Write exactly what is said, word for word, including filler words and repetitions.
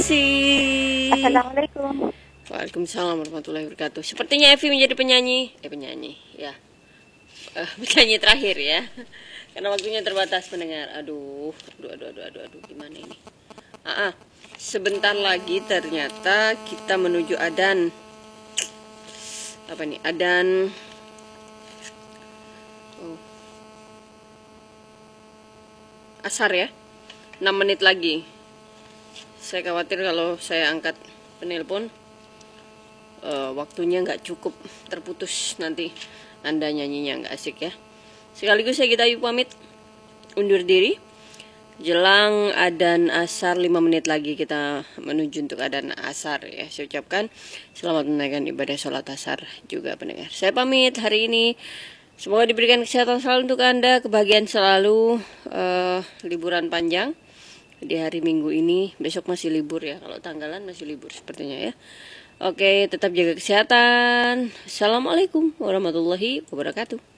kasih. Assalamualaikum. Waalaikumsalam warahmatullahi wabarakatuh. Sepertinya Evi menjadi penyanyi, eh penyanyi, ya, eh, penyanyi terakhir ya, karena waktunya terbatas pendengar. Aduh, aduh, aduh, aduh, aduh, aduh, gimana ini? Ah, ah, sebentar lagi ternyata kita menuju adan. Apa nih? Adan. Oh. Asar ya. enam menit lagi. Saya khawatir kalau saya angkat penelpon uh, waktunya nggak cukup, terputus nanti Anda nyanyinya nggak asik ya. Sekaligus saya kita pamit undur diri. Jelang adzan asar lima menit lagi kita menuju untuk adzan asar ya. Saya ucapkan selamat menunaikan ibadah sholat asar juga pendengar. Saya pamit hari ini. Semoga diberikan kesehatan selalu untuk Anda, kebahagiaan selalu, uh, liburan panjang di hari Minggu ini. Besok masih libur ya, kalau tanggalan masih libur sepertinya ya. Oke, tetap jaga kesehatan. Assalamualaikum warahmatullahi wabarakatuh.